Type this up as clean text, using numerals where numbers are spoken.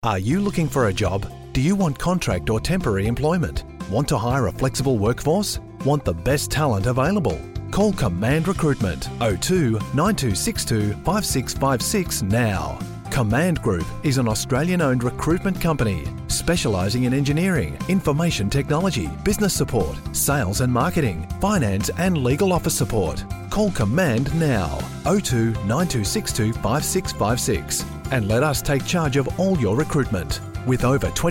Are you looking for a job? Do you want contract or temporary employment? Want to hire a flexible workforce? Want the best talent available? Call Command Recruitment 02 9262 5656 now. Command Group is an Australian-owned recruitment company specialising in engineering, information technology, business support, sales and marketing, finance and legal office support. Call Command now 02 9262 5656 and let us take charge of all your recruitment. With over 20